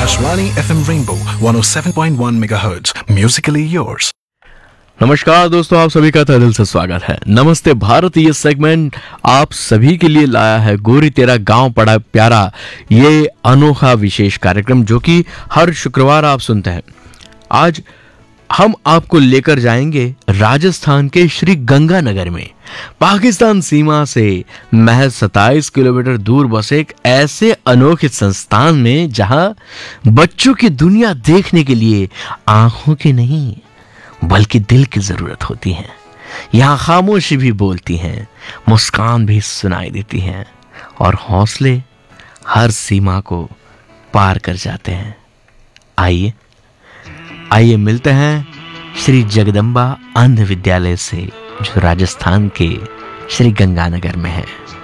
Akashvani FM Rainbow 107.1 MHz. Musically yours. नमस्कार दोस्तों, आप सभी का तहे दिल से स्वागत है। नमस्ते भारत, ये सेगमेंट आप सभी के लिए लाया है गोरी तेरा गांव पड़ा प्यारा, ये अनोखा विशेष कार्यक्रम जो कि हर शुक्रवार आप सुनते हैं। आज हम आपको लेकर जाएंगे राजस्थान के श्री गंगानगर में, पाकिस्तान सीमा से महज 27 किलोमीटर दूर बसे एक ऐसे अनोखे संस्थान में जहां बच्चों की दुनिया देखने के लिए आंखों की नहीं बल्कि दिल की जरूरत होती है। यहाँ खामोशी भी बोलती हैं, मुस्कान भी सुनाई देती हैं और हौसले हर सीमा को पार कर जाते हैं। आइए मिलते हैं श्री जगदम्बा अंध विद्यालय से, जो राजस्थान के श्री गंगानगर में है।